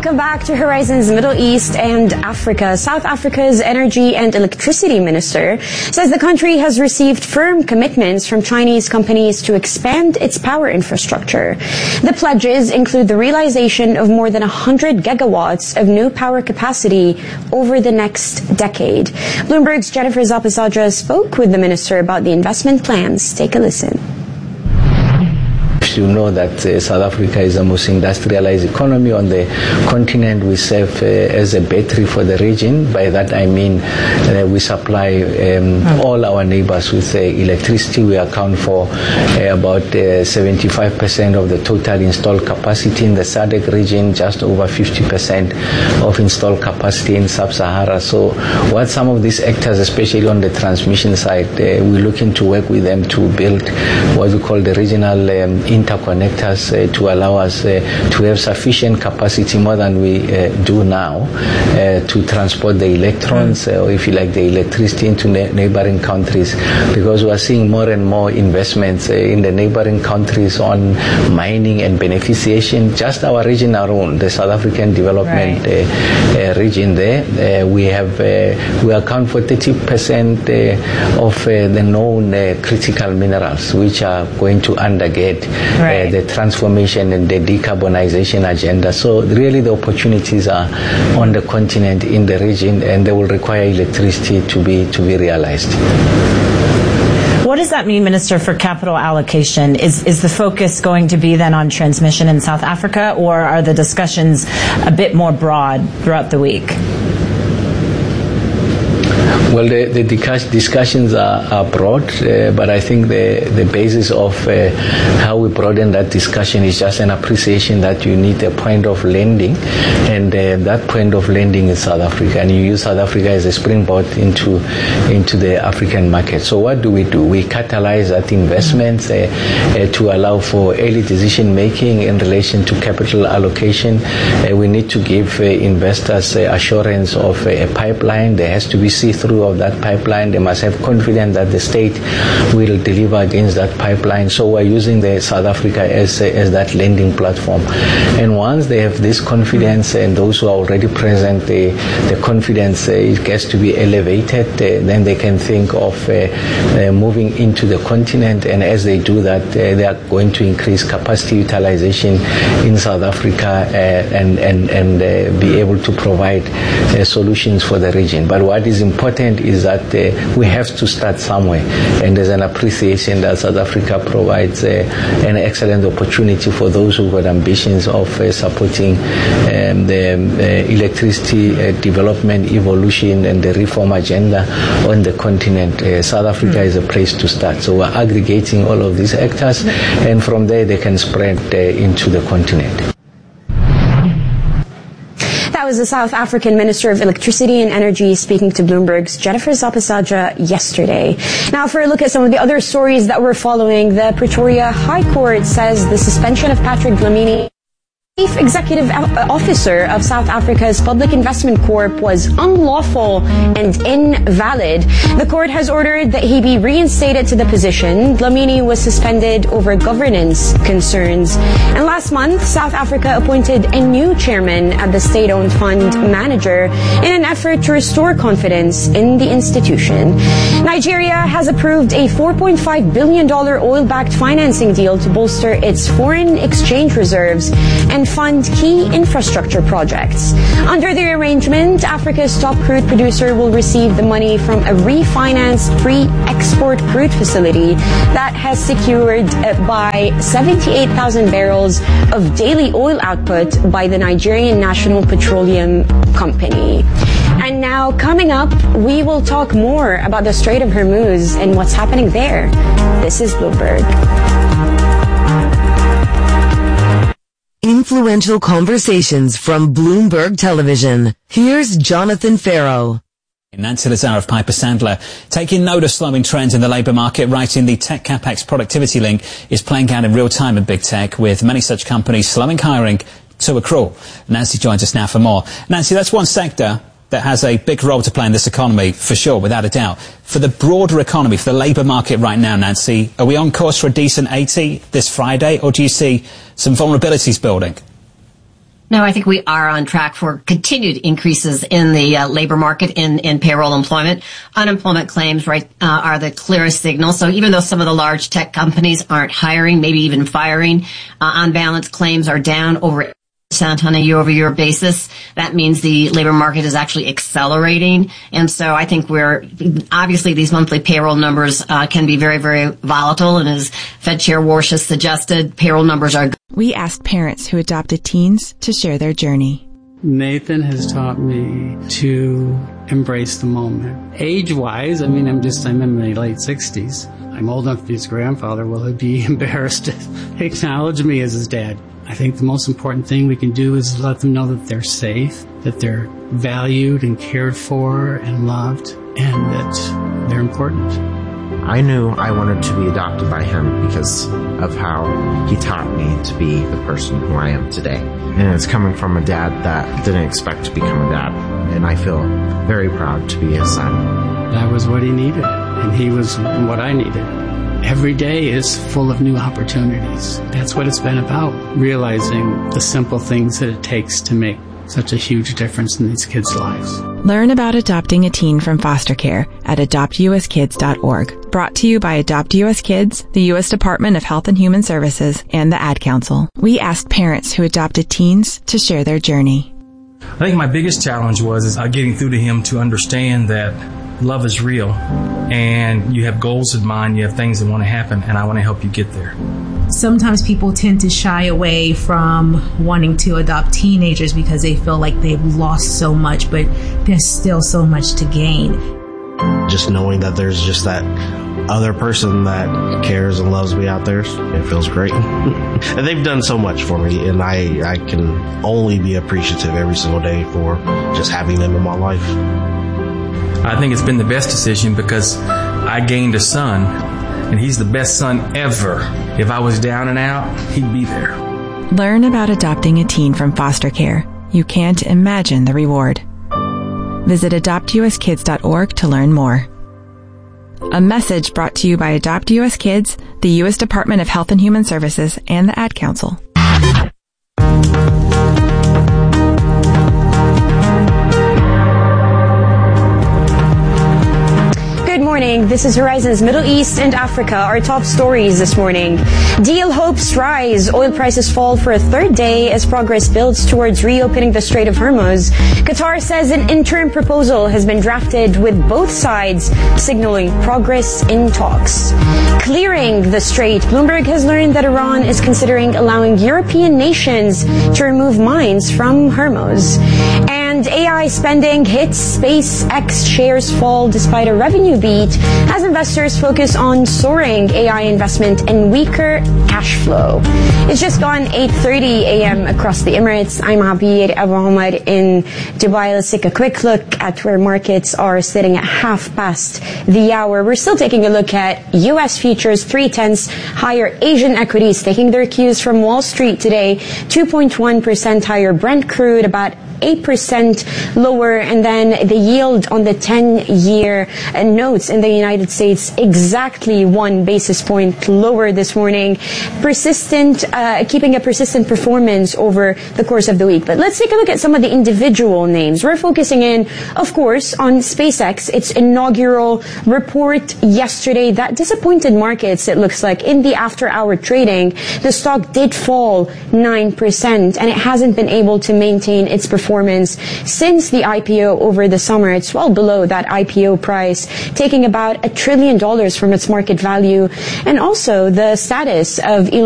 Welcome back to Horizons Middle East and Africa. South Africa's Energy and Electricity Minister says the country has received firm commitments from Chinese companies to expand its power infrastructure. The pledges include the realization of more than 100 gigawatts of new power capacity over the next decade. Bloomberg's Jennifer Zapasadra spoke with the minister about the investment plans. Take a listen. You know that South Africa is the most industrialized economy on the continent. We serve as a battery for the region. By that I mean we supply all our neighbors with electricity. We account for about 75% of the total installed capacity in the SADC region, just over 50% of installed capacity in Sub-Sahara. So what some of these actors, especially on the transmission side, we're looking to work with them to build what we call the regional interconnectors to allow us to have sufficient capacity, more than we do now, to transport the electrons, or if you like, the electricity into neighboring countries, because we are seeing more and more investments in the neighboring countries on mining and beneficiation. Just our region alone, the South African Development region there, we account for 30% of the known critical minerals, which are going to undergate the transformation and the decarbonization agenda. So really the opportunities are on the continent, in the region, and they will require electricity to be realized. What does that mean, Minister, for capital allocation? Is the focus going to be then on transmission in South Africa, or are the discussions a bit more broad throughout the week? Well, the discussions are broad, but I think the basis of how we broaden that discussion is just an appreciation that you need a point of landing, and that point of landing is South Africa, and you use South Africa as a springboard into the African market. So what do? We catalyze that investment to allow for early decision making in relation to capital allocation. We need to give investors assurance of a pipeline. There has to be see-through of that pipeline. They must have confidence that the state will deliver against that pipeline. So we're using the South Africa as that lending platform. And once they have this confidence, and those who are already present, the confidence it gets to be elevated, then they can think of moving into the continent. And as they do that, they are going to increase capacity utilization in South Africa and be able to provide solutions for the region. But what is important is that we have to start somewhere, and there's an appreciation that South Africa provides an excellent opportunity for those who've got ambitions of supporting the electricity development, evolution, and the reform agenda on the continent. South Africa is a place to start. So we're aggregating all of these actors, and from there they can spread into the continent. That was the South African Minister of Electricity and Energy speaking to Bloomberg's Jennifer Zapasadra yesterday. Now, for a look at some of the other stories that we're following, the Pretoria High Court says the suspension of Patrick Dlamini, Chief Executive Officer of South Africa's Public Investment Corp, was unlawful and invalid. The court has ordered that he be reinstated to the position. Dlamini was suspended over governance concerns. And last month, South Africa appointed a new chairman at the state-owned fund manager in an effort to restore confidence in the institution. Nigeria has approved a $4.5 billion oil-backed financing deal to bolster its foreign exchange reserves and fund key infrastructure projects. Under the arrangement, Africa's top crude producer will receive the money from a refinanced pre-export crude facility that has secured by 78,000 barrels of daily oil output by the Nigerian National Petroleum Company. And now, coming up, we will talk more about the Strait of Hormuz and what's happening there. This is Bloomberg. Influential conversations from Bloomberg Television. Here's Jonathan Farrow. Nancy Lazar of Piper Sandler taking note of slowing trends in the labour market, writing the Tech Capex productivity link is playing out in real time in big tech, with many such companies slowing hiring to accrue. Nancy joins us now for more. Nancy, that's one sector that has a big role to play in this economy, for sure, without a doubt. For the broader economy, for the labour market right now, Nancy, are we on course for a decent 80 this Friday, or do you see some vulnerabilities building? No, I think we are on track for continued increases in the labor market in payroll employment. Unemployment claims, right, are the clearest signal. So even though some of the large tech companies aren't hiring, maybe even firing, on balance claims are down over 8% on a year-over-year basis. That means the labor market is actually accelerating. And so I think obviously these monthly payroll numbers can be very, very volatile. And as Fed Chair Warsh has suggested, payroll numbers are good. We asked parents who adopted teens to share their journey. Nathan has taught me to embrace the moment. Age-wise, I'm in my late 60s. I'm old enough to be his grandfather. Will he be embarrassed to acknowledge me as his dad? I think the most important thing we can do is let them know that they're safe, that they're valued and cared for and loved, and that they're important. I knew I wanted to be adopted by him because of how he taught me to be the person who I am today. And it's coming from a dad that didn't expect to become a dad. And I feel very proud to be his son. That was what he needed, and he was what I needed. Every day is full of new opportunities. That's what it's been about, realizing the simple things that it takes to make such a huge difference in these kids' lives. Learn about adopting a teen from foster care at adoptuskids.org. Brought to you by Adopt US Kids, the U.S. Department of Health and Human Services, and the Ad Council. We asked parents who adopted teens to share their journey. I think my biggest challenge was getting through to him to understand that love is real, and you have goals in mind, you have things that want to happen, and I want to help you get there. Sometimes people tend to shy away from wanting to adopt teenagers because they feel like they've lost so much, but there's still so much to gain. Just knowing that there's just that other person that cares and loves me out there, it feels great. And they've done so much for me, and I can only be appreciative every single day for just having them in my life. I think it's been the best decision because I gained a son, and he's the best son ever. If I was down and out, he'd be there. Learn about adopting a teen from foster care. You can't imagine the reward. Visit adoptuskids.org to learn more. A message brought to you by Adopt US Kids, the U.S. Department of Health and Human Services, and the Ad Council. Good morning. This is Horizon's Middle East and Africa. Our top stories this morning. Deal hopes rise. Oil prices fall for a third day as progress builds towards reopening the Strait of Hormuz. Qatar says an interim proposal has been drafted with both sides signaling progress in talks. Clearing the strait. Bloomberg has learned that Iran is considering allowing European nations to remove mines from Hormuz. And AI spending hits. SpaceX shares fall despite a revenue beat as investors focus on soaring AI investment and weaker cash flow. It's just gone 8:30 a.m. across the Emirates. I'm Abir Abu Omar in Dubai. Let's take a quick look at where markets are sitting at 1:30 the hour. We're still taking a look at U.S. futures, 0.3 higher. Asian equities taking their cues from Wall Street today, 2.1% higher. Brent crude about 8% lower, and then the yield on the 10-year notes in the United States exactly 1 basis point lower this morning. Keeping a persistent performance over the course of the week. But let's take a look at some of the individual names. We're focusing in, of course, on SpaceX. Its inaugural report yesterday that disappointed markets, it looks like. In the after-hour trading, the stock did fall 9%, and it hasn't been able to maintain its performance since the IPO over the summer. It's well below that IPO price, taking about $1 trillion from its market value. And also the status of Elon